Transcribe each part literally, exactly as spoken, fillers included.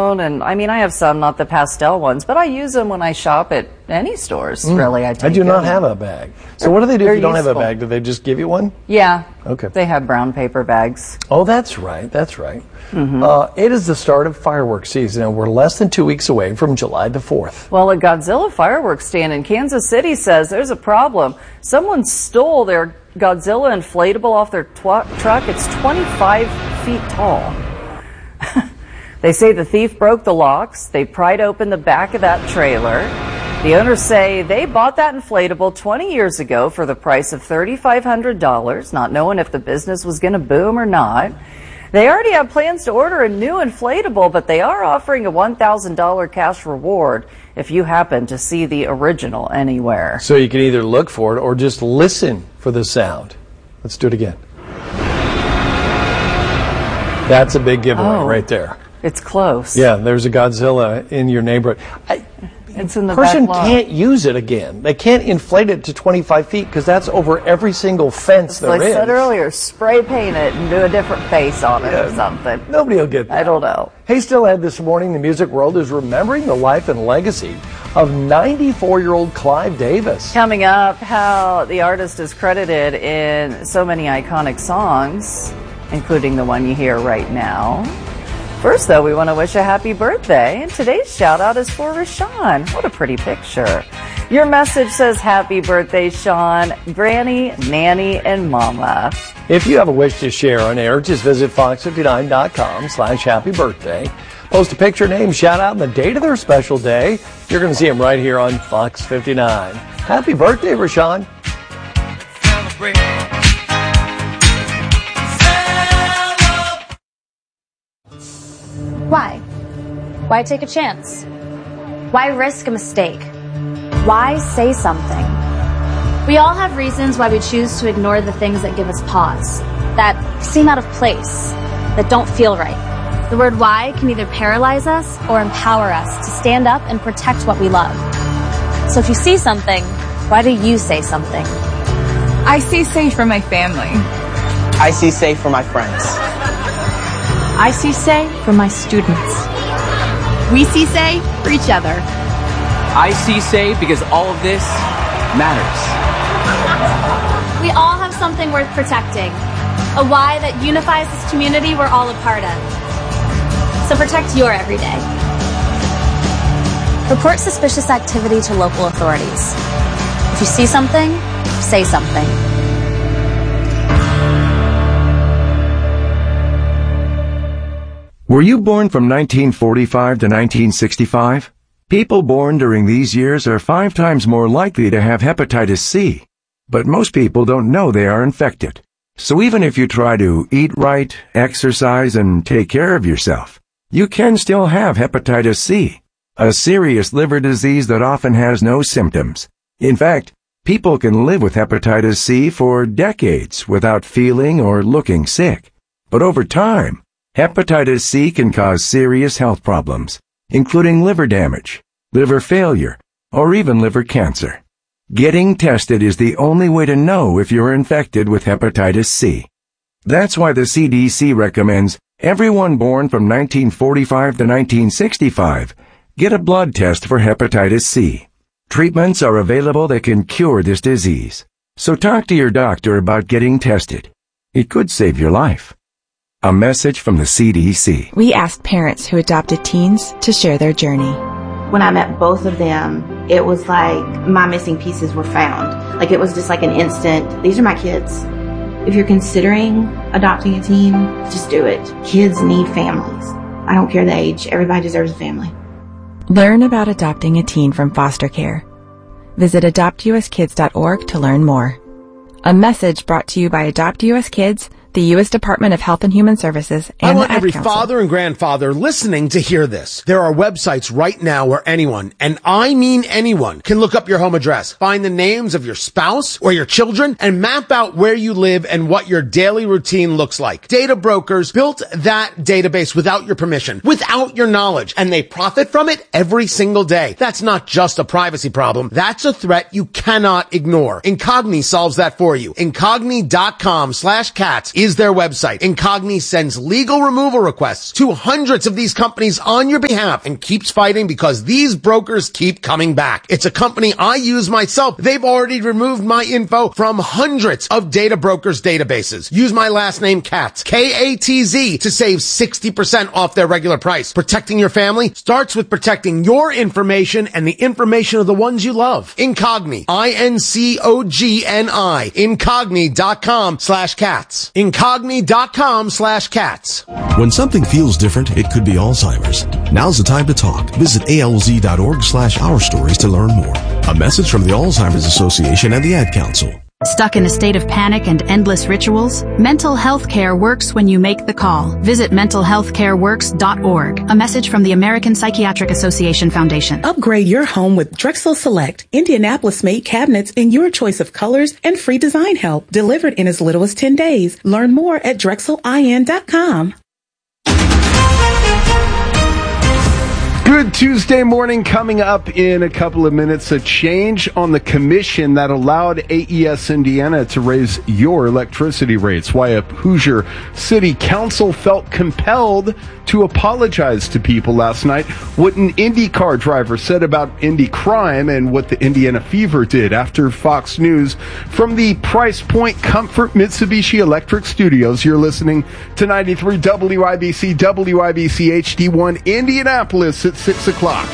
brown, and I mean, I have some, not the pastel ones, but I use them when I shop at any stores, mm. really. I, I do not have a bag. So what do they do if you don't useful. have a bag? Do they just give you one? Yeah. Okay. They have brown paper bags. Oh, that's right. That's right. Mm-hmm. Uh, it is the start of fireworks season, and we're less than two weeks away from July the fourth. Well, a Godzilla fireworks stand in Kansas City says there's a problem. Someone stole their Godzilla inflatable off their tw- truck. It's twenty-five feet tall. They say the thief broke the locks. They pried open the back of that trailer. The owners say they bought that inflatable twenty years ago for the price of three thousand five hundred dollars, not knowing if the business was going to boom or not. They already have plans to order a new inflatable, but they are offering a one thousand dollars cash reward if you happen to see the original anywhere. So you can either look for it or just listen for the sound. Let's do it again. That's a big giveaway oh, right there. It's close. Yeah, there's a Godzilla in your neighborhood. I, It's in the person back can't use it again. They can't inflate it to twenty-five feet because that's over every single fence As there I is. said earlier, spray paint it and do a different face on it yeah, or something. Nobody will get that. I don't know. Hey, still ahead this morning, the music world is remembering the life and legacy of ninety-four-year-old Clive Davis. Coming up, how the artist is credited in so many iconic songs, including the one you hear right now. First, though, we want to wish a happy birthday, and today's shout-out is for Rashawn. What a pretty picture. Your message says, happy birthday, Sean, Granny, Nanny, and Mama. If you have a wish to share on air, just visit fox fifty-nine dot com slash happy birthday. Post a picture, name, shout-out, and the date of their special day. You're going to see them right here on Fox fifty-nine. Happy birthday, Rashawn. Celebrate. Why? Why take a chance? Why risk a mistake? Why say something? We all have reasons why we choose to ignore the things that give us pause, that seem out of place, that don't feel right. The word why can either paralyze us or empower us to stand up and protect what we love. So if you see something, why do you say something? I see safe for my family. I see safe for my friends. I see say for my students. We see say for each other. I see say because all of this matters. We all have something worth protecting. A why that unifies this community we're all a part of. So protect your everyday. Report suspicious activity to local authorities. If you see something, say something. Were you born from nineteen forty-five to nineteen sixty-five? People born during these years are five times more likely to have hepatitis C. But most people don't know they are infected. So even if you try to eat right, exercise, and take care of yourself, you can still have hepatitis C, a serious liver disease that often has no symptoms. In fact, people can live with hepatitis C for decades without feeling or looking sick. But over time, hepatitis C can cause serious health problems, including liver damage, liver failure, or even liver cancer. Getting tested is the only way to know if you're infected with hepatitis C. That's why the C D C recommends everyone born from nineteen forty-five to nineteen sixty-five get a blood test for hepatitis C. Treatments are available that can cure this disease. So talk to your doctor about getting tested. It could save your life. A message from the C D C. We asked parents who adopted teens to share their journey. When I met both of them, it was like my missing pieces were found. Like it was just like an instant, these are my kids. If you're considering adopting a teen, just do it. Kids need families. I don't care the age. Everybody deserves a family. Learn about adopting a teen from foster care. Visit adopt u s kids dot org to learn more. A message brought to you by Adopt U S Kids, the U S Department of Health and Human Services, and I want the Ad every Council. father and grandfather listening to hear this. There are websites right now where anyone, and I mean anyone, can look up your home address, find the names of your spouse or your children, and map out where you live and what your daily routine looks like. Data brokers built that database without your permission, without your knowledge, and they profit from it every single day. That's not just a privacy problem. That's a threat you cannot ignore. Incogni solves that for you. Incogni dot com slash cats is their website. Incogni sends legal removal requests to hundreds of these companies on your behalf and keeps fighting because these brokers keep coming back. It's a company I use myself. They've already removed my info from hundreds of data brokers' databases. Use my last name, Katz, K A T Z, to save sixty percent off their regular price. Protecting your family starts with protecting your information and the information of the ones you love. Incogni, I N C O G N I, incogni.com slash cats. Incogni.com slash cats. When something feels different, it could be Alzheimer's. Now's the time to talk. Visit alz.org slash our stories to learn more. A message from the Alzheimer's Association and the Ad Council. Stuck in a state of panic and endless rituals? Mental health care works when you make the call. Visit mental health care works dot org. A message from the American Psychiatric Association Foundation. Upgrade your home with Drexel Select, Indianapolis-made cabinets in your choice of colors and free design help, delivered in as little as ten days. Learn more at drexel I N dot com. Good Tuesday morning. Coming up in a couple of minutes, a change on the commission that allowed A E S Indiana to raise your electricity rates. Why a Hoosier City Council felt compelled to apologize to people last night. What an IndyCar driver said about Indy crime and what the Indiana Fever did after Fox News. From the Price Point Comfort Mitsubishi Electric Studios, you're listening to ninety-three W I B C, W I B C H D one, Indianapolis at six o'clock.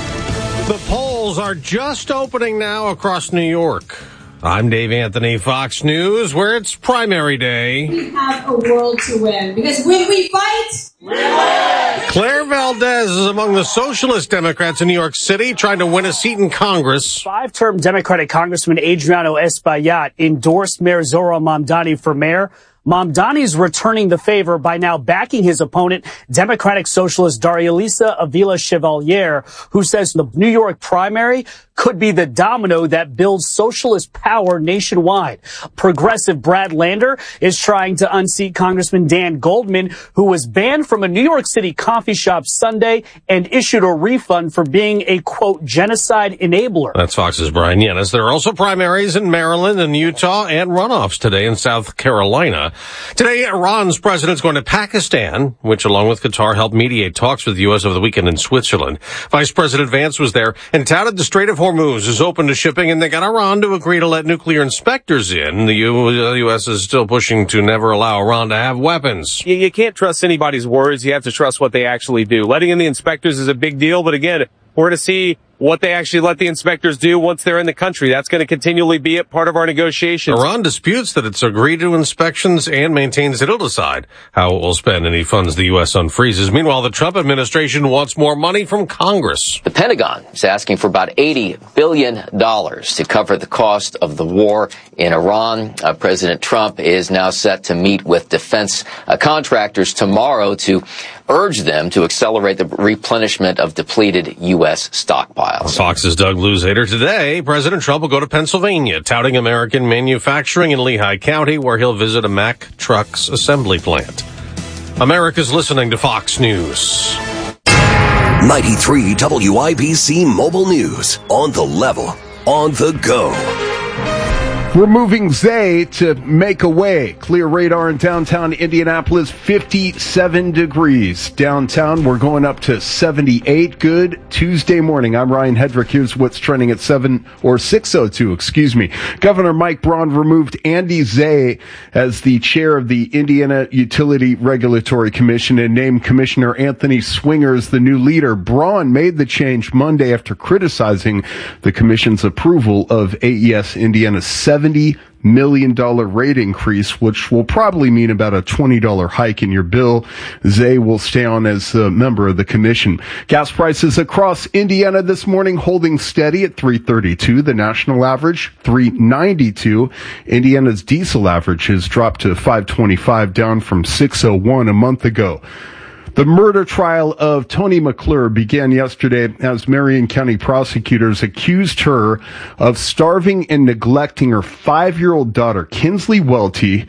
The polls are just opening now across New York. I'm Dave Anthony, Fox News, where it's primary day. We have a world to win, because when we fight, we win! Claire Valdez is among the Socialist Democrats in New York City trying to win a seat in Congress. Five-term Democratic Congressman Adriano Espaillat endorsed Mayor Zohran Mamdani for mayor. Mamdani's returning the favor by now backing his opponent, Democratic Socialist Darialisa Avila Chevalier, who says the New York primary could be the domino that builds socialist power nationwide. Progressive Brad Lander is trying to unseat Congressman Dan Goldman, who was banned from a New York City coffee shop Sunday and issued a refund for being a, quote, genocide enabler. That's Fox's Brian Yennis. There are also primaries in Maryland and Utah and runoffs today in South Carolina. Today, Iran's president's going to Pakistan, which, along with Qatar, helped mediate talks with the U S over the weekend in Switzerland. Vice President Vance was there and touted the Strait of Hormuz is open to shipping, and they got Iran to agree to let nuclear inspectors in. The U S is still pushing to never allow Iran to have weapons. You, you can't trust anybody's words. You have to trust what they actually do. Letting in the inspectors is a big deal, but again, we're to see what they actually let the inspectors do once they're in the country. That's going to continually be a part of our negotiations. Iran disputes that it's agreed to inspections and maintains it'll decide how it will spend any funds the U S unfreezes. Meanwhile, the Trump administration wants more money from Congress. The Pentagon is asking for about eighty billion dollars to cover the cost of the war in Iran. Uh, President Trump is now set to meet with defense uh, contractors tomorrow to urge them to accelerate the replenishment of depleted U S stockpiles. Fox's Doug Luzader. Today, President Trump will go to Pennsylvania, touting American manufacturing in Lehigh County, where he'll visit a Mack Trucks assembly plant. America's listening to Fox News. ninety-three W I B C Mobile News. On the level, on the go. We're moving Zay to make a way. Clear radar in downtown Indianapolis, fifty-seven degrees. Downtown, we're going up to seventy-eight. Good Tuesday morning. I'm Ryan Hedrick. Here's what's trending at seven or six oh two, excuse me. Governor Mike Braun removed Andy Zay as the chair of the Indiana Utility Regulatory Commission and named Commissioner Anthony Swinger as the new leader. Braun made the change Monday after criticizing the commission's approval of A E S Indiana's seventy million dollars rate increase, which will probably mean about a twenty dollars hike in your bill. Zay will stay on as a member of the commission. Gas prices across Indiana this morning holding steady at three thirty-two. The national average, three ninety-two. Indiana's diesel average has dropped to five twenty-five, down from six oh one a month ago. The murder trial of Tony McClure began yesterday as Marion County prosecutors accused her of starving and neglecting her five-year-old daughter, Kinsley Welty,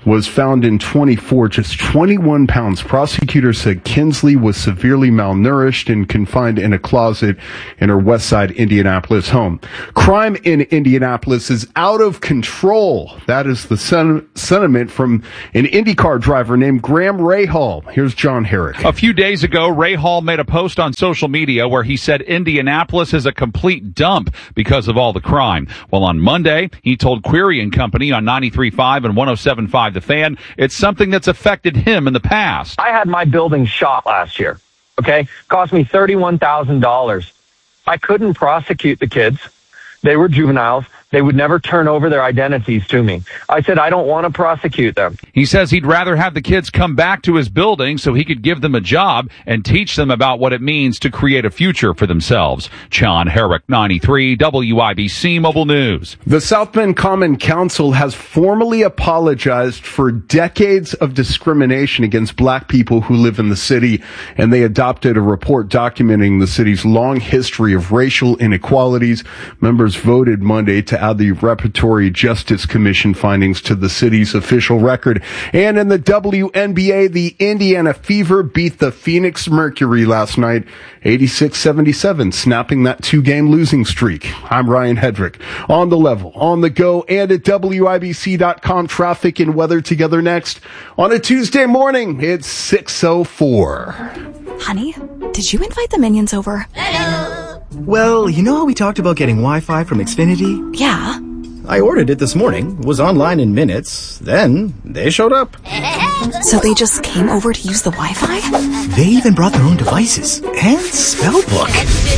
was found in twenty-four, just twenty-one pounds. Prosecutors said Kinsley was severely malnourished and confined in a closet in her West Side Indianapolis home. Crime in Indianapolis is out of control. That is the sen- sentiment from an IndyCar driver named Graham Rahal. Here's John Herrick. A few days ago, Rahal made a post on social media where he said Indianapolis is a complete dump because of all the crime. Well, on Monday, he told Query and Company on ninety-three point five and one oh seven point five The Fan it's something that's affected him in the past. I had my building shot last year, okay? Cost me thirty-one thousand dollars. I couldn't prosecute the kids. They were juveniles. They would never turn over their identities to me. I said, I don't want to prosecute them. He says he'd rather have the kids come back to his building so he could give them a job and teach them about what it means to create a future for themselves. John Herrick, ninety-three, W I B C Mobile News. The South Bend Common Council has formally apologized for decades of discrimination against black people who live in the city, and they adopted a report documenting the city's long history of racial inequalities. Members voted Monday to add the Reparatory Justice Commission findings to the city's official record. And in the W N B A, the Indiana Fever beat the Phoenix Mercury last night, eighty-six seventy-seven, snapping that two-game losing streak. I'm Ryan Hedrick. On the level, on the go, and at W I B C dot com, traffic and weather together next. On a Tuesday morning, it's six oh four. Honey, did you invite the minions over? Hello. Well, you know how we talked about getting Wi-Fi from Xfinity? Yeah. I ordered it this morning, was online in minutes, then they showed up. So they just came over to use the Wi-Fi? They even brought their own devices and spell book.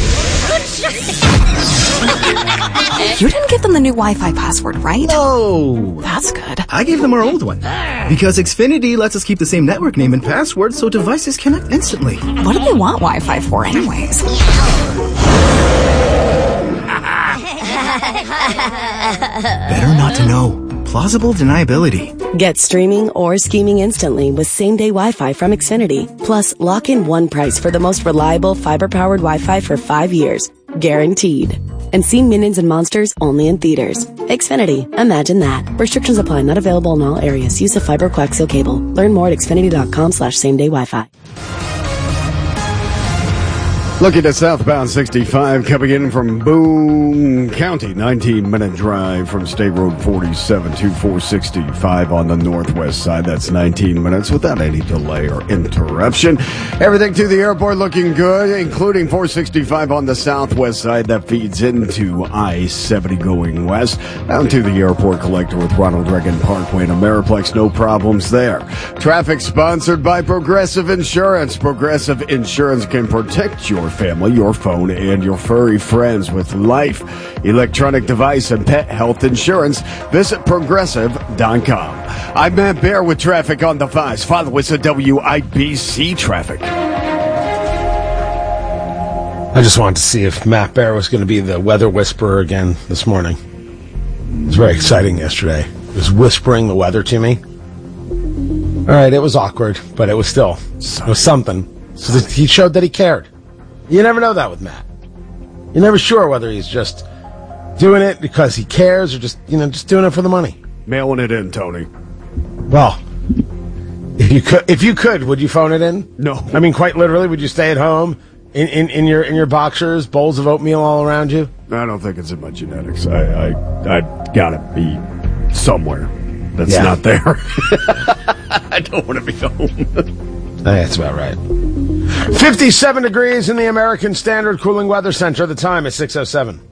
You didn't give them the new Wi-Fi password, right? No. That's good. I gave them our old one. Because Xfinity lets us keep the same network name and password so devices connect instantly. What do they want Wi-Fi for anyways? Better not to know. Plausible deniability. Get streaming or scheming instantly with same-day Wi-Fi from Xfinity. Plus, lock in one price for the most reliable fiber-powered Wi-Fi for five years. Guaranteed. And see Minions and Monsters only in theaters. Xfinity. Imagine that. Restrictions apply. Not available in all areas. Use of fiber coaxial cable. Learn more at xfinity.com slash same-day Wi-Fi. Looking at southbound sixty-five coming in from Boone County, nineteen minute drive from State Road forty-seven to four sixty-five on the northwest side. That's nineteen minutes without any delay or interruption. Everything to the airport looking good, including four sixty-five on the southwest side that feeds into I seventy going west. Down to the airport collector with Ronald Reagan Parkway and Ameriplex. No problems there. Traffic sponsored by Progressive Insurance. Progressive Insurance can protect your family, your phone, and your furry friends with life, electronic device, and pet health insurance. Visit progressive dot com. I'm Matt Bear with traffic on the fives. Follow us at W I B C Traffic. I just wanted to see if Matt Bear was going to be the weather whisperer again this morning. It was very exciting yesterday. He was whispering the weather to me. All right, it was awkward, but it was still, it was something. So that he showed that he cared. You never know that with Matt. You're never sure whether he's just doing it because he cares or just, you know, just doing it for the money. Mailing it in, Tony. Well, if you could, if you could, would you phone it in? No. I mean, quite literally, would you stay at home in, in, in your in your boxers, bowls of oatmeal all around you? I don't think it's in my genetics. I I, I gotta be somewhere that's Yeah. not there. I don't want to be home. That's about right. fifty-seven degrees in the American Standard Cooling Weather Center. The time is six oh seven.